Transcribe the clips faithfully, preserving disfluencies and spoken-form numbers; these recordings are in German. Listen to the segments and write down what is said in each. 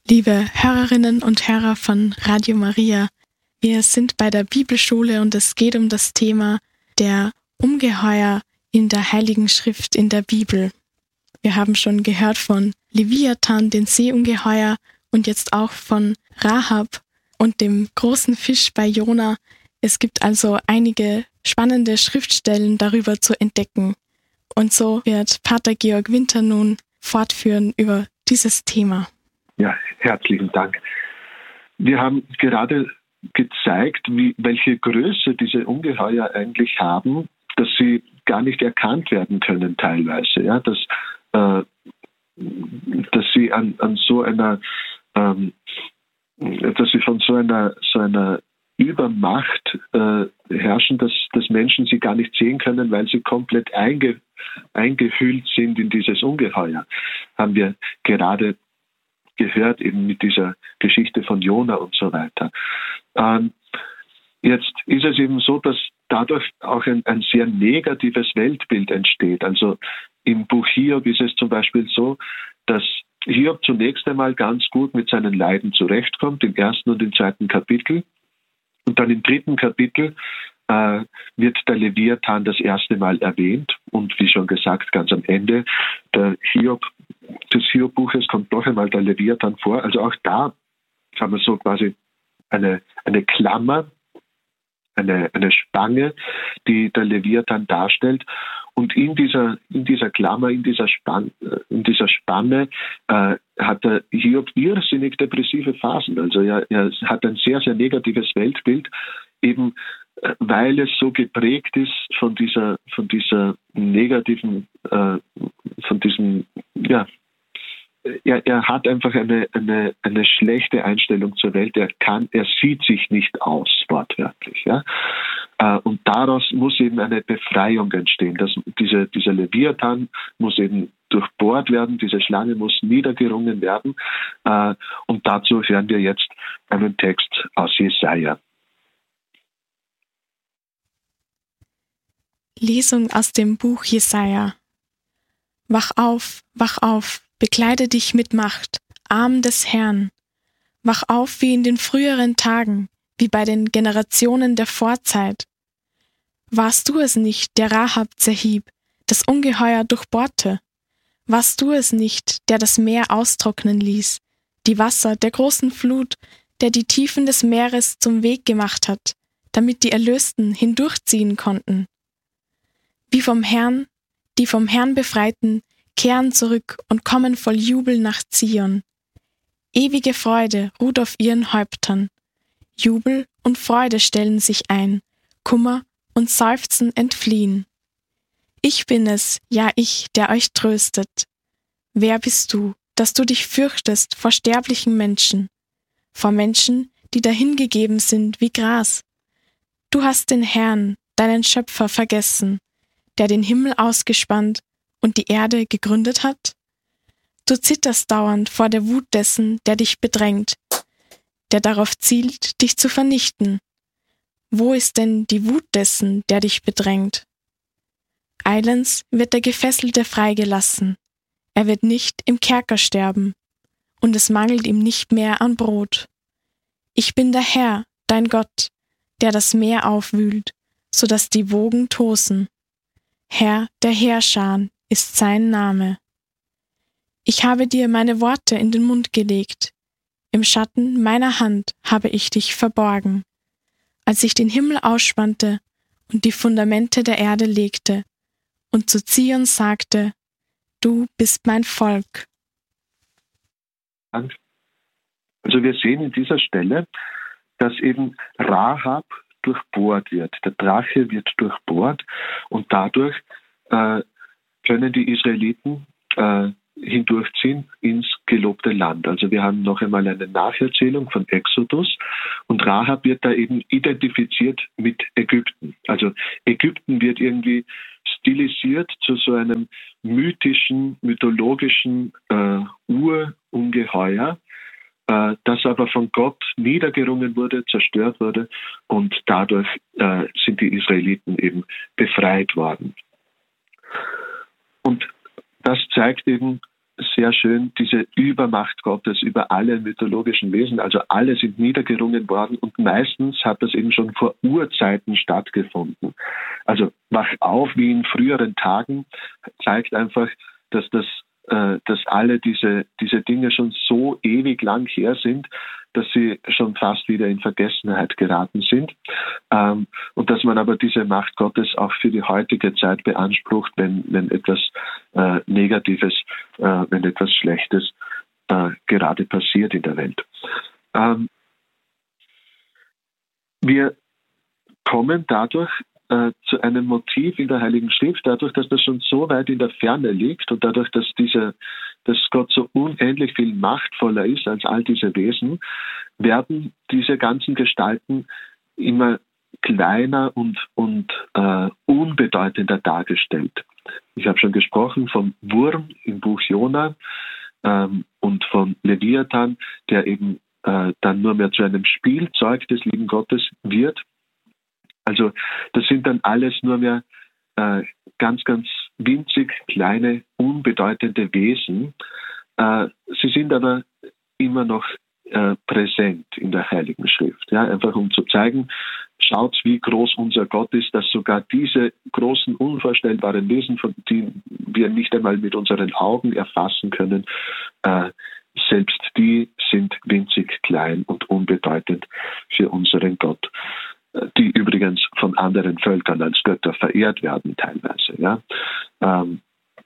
Liebe Hörerinnen und Hörer von Radio Maria, wir sind bei der Bibelschule und es geht um das Thema der Ungeheuer in der Heiligen Schrift in der Bibel. Wir haben schon gehört von Leviathan, den Seeungeheuer, und jetzt auch von Rahab und dem großen Fisch bei Jona. Es gibt also einige spannende Schriftstellen darüber zu entdecken. Und so wird Pater Georg Winter nun fortführen über dieses Thema. Ja, herzlichen Dank. Wir haben gerade gezeigt, wie, welche Größe diese Ungeheuer eigentlich haben, dass sie gar nicht erkannt werden können teilweise. Ja, dass, äh, dass sie an, an so einer, ähm, dass sie von so einer, so einer Übermacht äh, herrschen, dass, dass Menschen sie gar nicht sehen können, weil sie komplett einge, eingehüllt sind in dieses Ungeheuer. Haben wir gerade gehört, eben mit dieser Geschichte von Jona und so weiter. Ähm, jetzt ist es eben so, dass dadurch auch ein, ein sehr negatives Weltbild entsteht. Also im Buch Hiob ist es zum Beispiel so, dass Hiob zunächst einmal ganz gut mit seinen Leiden zurechtkommt, im ersten und im zweiten Kapitel. Und dann im dritten Kapitel äh, wird der Leviathan das erste Mal erwähnt. Und wie schon gesagt, ganz am Ende der Hiob, des Hiob-Buches kommt noch einmal der Leviathan vor. Also auch da haben wir so quasi eine, eine Klammer, eine, eine Spange, die der Leviathan darstellt. Und in dieser, in dieser Klammer, in dieser, Span, in dieser Spanne äh, hat der Hiob irrsinnig depressive Phasen. Also er, er hat ein sehr, sehr negatives Weltbild, eben äh, weil es so geprägt ist von dieser, von dieser negativen, äh, von diesem, ja, er, er hat einfach eine, eine, eine schlechte Einstellung zur Welt. Er kann, er sieht sich nicht aus, wortwörtlich. Ja? Und daraus muss eben eine Befreiung entstehen. Das, diese, dieser Leviathan muss eben durchbohrt werden, diese Schlange muss niedergerungen werden. Und dazu hören wir jetzt einen Text aus Jesaja. Lesung aus dem Buch Jesaja. Wach auf, wach auf, bekleide dich mit Macht, Arm des Herrn. Wach auf wie in den früheren Tagen, wie bei den Generationen der Vorzeit. Warst du es nicht, der Rahab zerhieb, das Ungeheuer durchbohrte? Warst du es nicht, der das Meer austrocknen ließ, die Wasser der großen Flut, der die Tiefen des Meeres zum Weg gemacht hat, damit die Erlösten hindurchziehen konnten? Wie vom Herrn, die vom Herrn Befreiten, kehren zurück und kommen voll Jubel nach Zion. Ewige Freude ruht auf ihren Häuptern. Jubel und Freude stellen sich ein, Kummer und Seufzen entfliehen. Ich bin es, ja ich, der euch tröstet. Wer bist du, dass du dich fürchtest vor sterblichen Menschen, vor Menschen, die dahingegeben sind wie Gras? Du hast den Herrn, deinen Schöpfer, vergessen, der den Himmel ausgespannt und die Erde gegründet hat? Du zitterst dauernd vor der Wut dessen, der dich bedrängt, der darauf zielt, dich zu vernichten. Wo ist denn die Wut dessen, der dich bedrängt? Eilends wird der Gefesselte freigelassen. Er wird nicht im Kerker sterben, und es mangelt ihm nicht mehr an Brot. Ich bin der Herr, dein Gott, der das Meer aufwühlt, so dass die Wogen tosen. Herr der Heerscharen ist sein Name. Ich habe dir meine Worte in den Mund gelegt. Im Schatten meiner Hand habe ich dich verborgen. Als ich den Himmel ausspannte und die Fundamente der Erde legte und zu Zion sagte, du bist mein Volk. Also wir sehen in dieser Stelle, dass eben Rahab durchbohrt wird. Der Drache wird durchbohrt und dadurch äh, können die Israeliten äh, hindurchziehen ins gelobte Land. Also wir haben noch einmal eine Nacherzählung von Exodus und Rahab wird da eben identifiziert mit Ägypten. Also Ägypten wird irgendwie stilisiert zu so einem mythischen, mythologischen äh, Urungeheuer, äh, das aber von Gott niedergerungen wurde, zerstört wurde und dadurch äh, sind die Israeliten eben befreit worden. Und das zeigt eben, sehr schön diese Übermacht Gottes über alle mythologischen Wesen. Also alle sind niedergerungen worden und meistens hat das eben schon vor Urzeiten stattgefunden. Also wach auf wie in früheren Tagen zeigt einfach, dass das, äh, dass alle diese, diese Dinge schon so ewig lang her sind, dass sie schon fast wieder in Vergessenheit geraten sind. Ähm, und dass man aber diese Macht Gottes auch für die heutige Zeit beansprucht, wenn, wenn etwas äh, Negatives, äh, wenn etwas Schlechtes äh, gerade passiert in der Welt. Ähm, wir kommen dadurch äh, zu einem Motiv in der Heiligen Schrift, dadurch, dass das schon so weit in der Ferne liegt und dadurch, dass diese dass Gott so unendlich viel machtvoller ist als all diese Wesen, werden diese ganzen Gestalten immer kleiner und, und äh, unbedeutender dargestellt. Ich habe schon gesprochen vom Wurm im Buch Jona ähm, und von Leviathan, der eben äh, dann nur mehr zu einem Spielzeug des lieben Gottes wird. Also das sind dann alles nur mehr äh, ganz, ganz winzig kleine, unbedeutende Wesen. Äh, sie sind aber immer noch äh, präsent in der Heiligen Schrift. Ja, einfach um zu zeigen, schaut, wie groß unser Gott ist, dass sogar diese großen, unvorstellbaren Wesen, von denen wir nicht einmal mit unseren Augen erfassen können, äh, selbst die sind winzig klein und unbedeutend für unseren Gott, die übrigens von anderen Völkern als Götter verehrt werden teilweise. Ja. Ähm,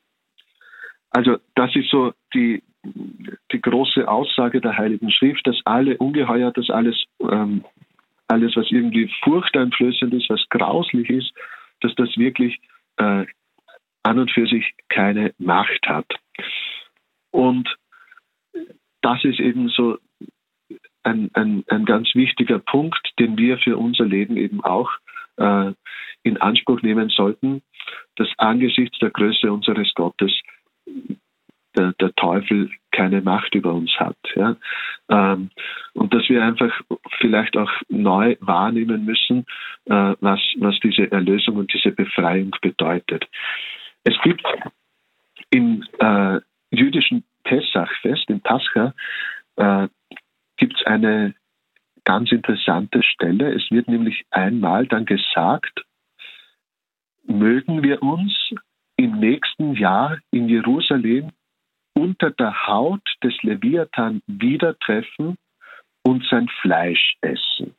also das ist so die, die große Aussage der Heiligen Schrift, dass alle Ungeheuer, dass alles, ähm, alles, was irgendwie furchteinflößend ist, was grauslich ist, dass das wirklich äh, an und für sich keine Macht hat. Und das ist eben so Ein, ein, ein ganz wichtiger Punkt, den wir für unser Leben eben auch äh, in Anspruch nehmen sollten, dass angesichts der Größe unseres Gottes der, der Teufel keine Macht über uns hat. Ja? Ähm, und dass wir einfach vielleicht auch neu wahrnehmen müssen, äh, was, was diese Erlösung und diese Befreiung bedeutet. Es gibt im äh, jüdischen Pessachfest, im Pascha, äh, gibt es eine ganz interessante Stelle. Es wird nämlich einmal dann gesagt, mögen wir uns im nächsten Jahr in Jerusalem unter der Haut des Leviathan wieder treffen und sein Fleisch essen.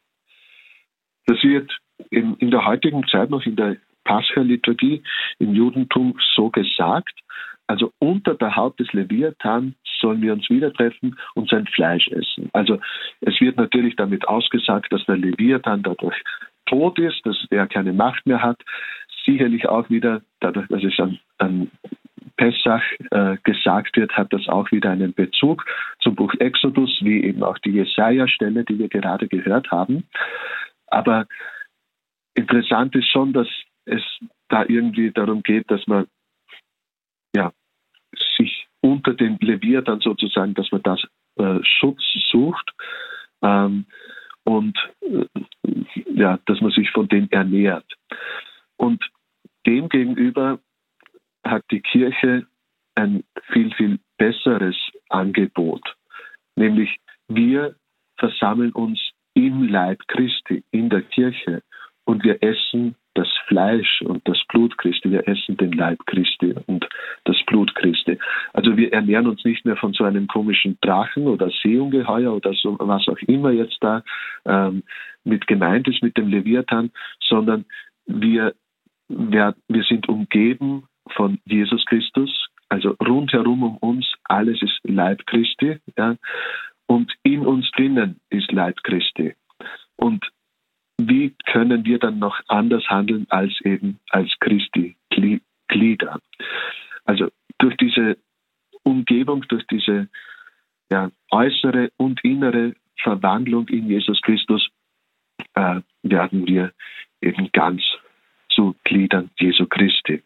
Das wird in, in der heutigen Zeit noch in der Pascha-Liturgie im Judentum so gesagt. Also unter der Haut des Leviathan sollen wir uns wieder treffen und sein Fleisch essen. Also es wird natürlich damit ausgesagt, dass der Leviathan dadurch tot ist, dass er keine Macht mehr hat. Sicherlich auch wieder, dadurch, dass es an, an Pessach äh, gesagt wird, hat das auch wieder einen Bezug zum Buch Exodus, wie eben auch die Jesaja-Stelle, die wir gerade gehört haben. Aber interessant ist schon, dass es da irgendwie darum geht, dass man ja, sich unter den Leviathan sozusagen, dass man das äh, Schutz sucht ähm, und äh, ja, dass man sich von dem ernährt. Und demgegenüber hat die Kirche ein viel, viel besseres Angebot. Nämlich wir versammeln uns im Leib Christi, in der Kirche, und wir essen das Fleisch und das Blut Christi. Wir essen den Leib Christi und das Blut Christi. Also wir ernähren uns nicht mehr von so einem komischen Drachen oder Seeungeheuer oder so, was auch immer jetzt da ähm, mit gemeint ist mit dem Leviathan, sondern wir, wir, wir sind umgeben von Jesus Christus, also rundherum um uns, alles ist Leib Christi, ja, und in uns drinnen ist Leib Christi. Und wie können wir dann noch anders handeln als eben als Christi Glieder? Also durch diese Umgebung, durch diese ja, äußere und innere Verwandlung in Jesus Christus äh, werden wir eben ganz zu Gliedern Jesu Christi.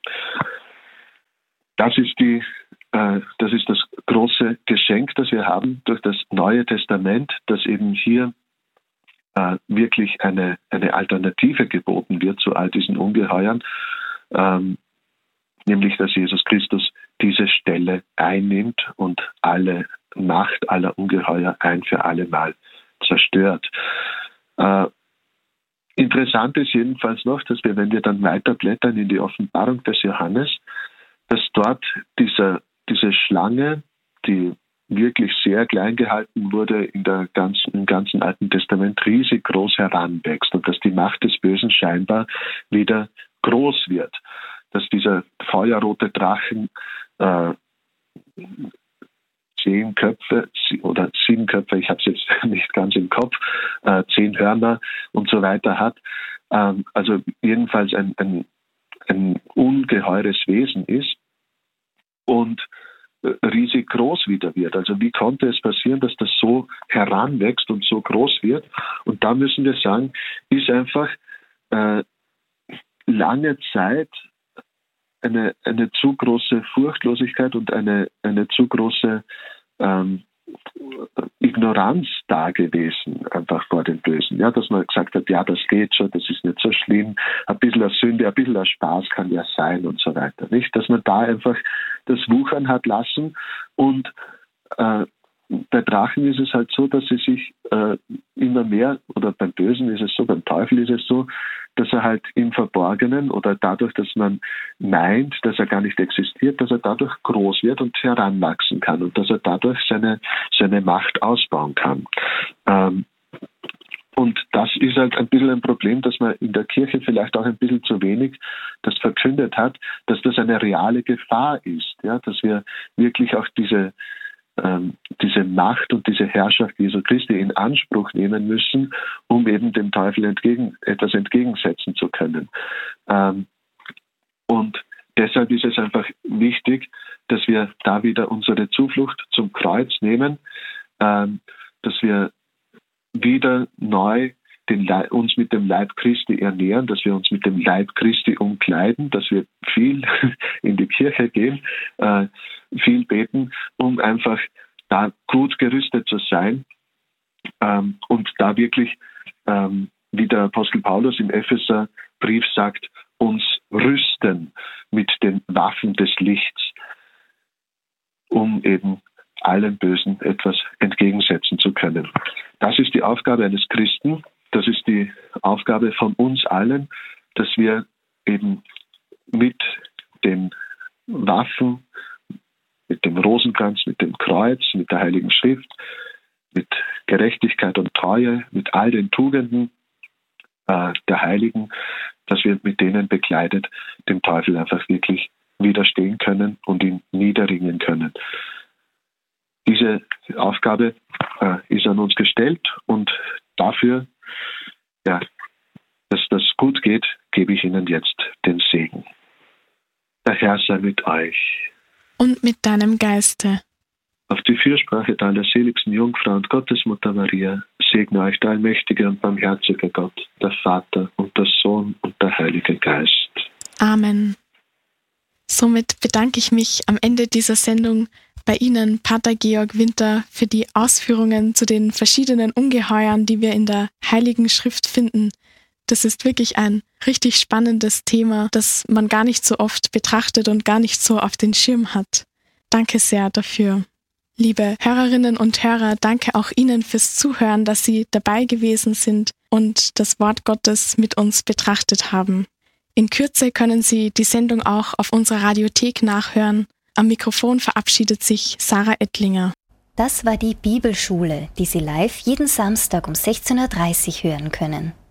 Das ist die, äh, das ist das große Geschenk, das wir haben durch das Neue Testament, das eben hier äh, wirklich eine, eine Alternative geboten wird zu all diesen Ungeheuern, ähm, nämlich dass Jesus Christus diese Stelle einnimmt und alle Macht aller Ungeheuer ein für alle Mal zerstört. Äh, interessant ist jedenfalls noch, dass wir, wenn wir dann weiter blättern in die Offenbarung des Johannes, dass dort dieser, diese Schlange, die wirklich sehr klein gehalten wurde in der ganzen, im ganzen Alten Testament, riesig groß heranwächst und dass die Macht des Bösen scheinbar wieder groß wird. Dass dieser feuerrote Drachen äh, zehn Köpfe oder sieben Köpfe, ich habe es jetzt nicht ganz im Kopf, äh, zehn Hörner und so weiter hat. Ähm, also jedenfalls ein, ein, ein ungeheures Wesen ist und riesig groß wieder wird. Also wie konnte es passieren, dass das so heranwächst und so groß wird? Und da müssen wir sagen, ist einfach äh, lange Zeit eine, eine zu große Furchtlosigkeit und eine, eine zu große ähm, Ignoranz da gewesen, einfach vor dem Bösen. Ja, dass man gesagt hat, ja, das geht schon, das ist nicht so schlimm, ein bisschen eine Sünde, ein bisschen ein Spaß kann ja sein und so weiter. Nicht, dass man da einfach das Wuchern hat lassen und äh, bei Drachen ist es halt so, dass sie sich äh, immer mehr, oder beim Bösen ist es so, beim Teufel ist es so, dass er halt im Verborgenen oder dadurch, dass man meint, dass er gar nicht existiert, dass er dadurch groß wird und heranwachsen kann und dass er dadurch seine, seine Macht ausbauen kann. Ähm, und das ist halt ein bisschen ein Problem, dass man in der Kirche vielleicht auch ein bisschen zu wenig das verkündet hat, dass das eine reale Gefahr ist, ja, dass wir wirklich auch diese ähm, diese Macht und diese Herrschaft Jesu Christi in Anspruch nehmen müssen, um eben dem Teufel entgegen, etwas entgegensetzen zu können. Ähm, und deshalb ist es einfach wichtig, dass wir da wieder unsere Zuflucht zum Kreuz nehmen, ähm, dass wir wieder neu den Leib, uns mit dem Leib Christi ernähren, dass wir uns mit dem Leib Christi umkleiden, dass wir viel in die Kirche gehen, äh, viel beten, um einfach da gut gerüstet zu sein ähm, und da wirklich, ähm, wie der Apostel Paulus im Epheserbrief sagt, uns rüsten mit den Waffen des Lichts, um eben allem Bösen etwas entgegensetzen zu können. Das ist die Aufgabe eines Christen. Das ist die Aufgabe von uns allen, dass wir eben mit den Waffen, mit dem Rosenkranz, mit dem Kreuz, mit der Heiligen Schrift, mit Gerechtigkeit und Treue, mit all den Tugenden äh, der Heiligen, dass wir mit denen bekleidet dem Teufel einfach wirklich widerstehen können und ihn niederringen können. Diese Aufgabe äh, ist an uns gestellt und dafür, ja, dass das gut geht, gebe ich Ihnen jetzt den Segen. Der Herr sei mit euch. Und mit deinem Geiste. Auf die Fürsprache der allerseligsten Jungfrau und Gottesmutter Maria segne euch der allmächtige und barmherzige Gott, der Vater und der Sohn und der Heilige Geist. Amen. Somit bedanke ich mich am Ende dieser Sendung bei Ihnen, Pater Georg Winter, für die Ausführungen zu den verschiedenen Ungeheuern, die wir in der Heiligen Schrift finden. Das ist wirklich ein richtig spannendes Thema, das man gar nicht so oft betrachtet und gar nicht so auf den Schirm hat. Danke sehr dafür. Liebe Hörerinnen und Hörer, danke auch Ihnen fürs Zuhören, dass Sie dabei gewesen sind und das Wort Gottes mit uns betrachtet haben. In Kürze können Sie die Sendung auch auf unserer Radiothek nachhören. Am Mikrofon verabschiedet sich Sarah Ettlinger. Das war die Bibelschule, die Sie live jeden Samstag um sechzehn Uhr dreißig hören können.